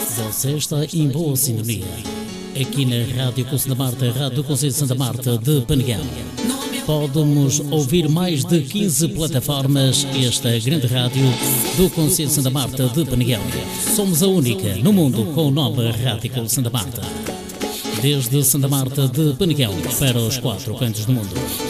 Você está em boa sintonia. Aqui na Rádio Conselho da Marta, Rádio do Conselho de Santa Marta de Peneguel. Pode-nos ouvir mais de 15 plataformas. Esta grande rádio do Conselho de Santa Marta de Peneguel. Somos a única no mundo com o nome Rádio Conselho da Marta. Desde Santa Marta de Peneguel para os 4 cantos do mundo.